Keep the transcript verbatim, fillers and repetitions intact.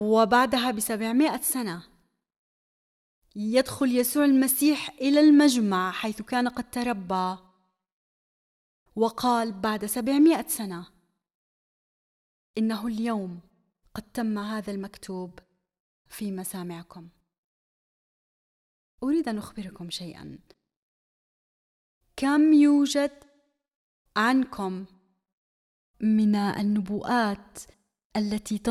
وبعدها بسبعمائة سنة يدخل يسوع المسيح إلى المجمع حيث كان قد تربى، وقال بعد سبعمائة سنة: إنه اليوم قد تم هذا المكتوب في مسامعكم. أريد أن أخبركم شيئا. كم يوجد عنكم من النبوءات التي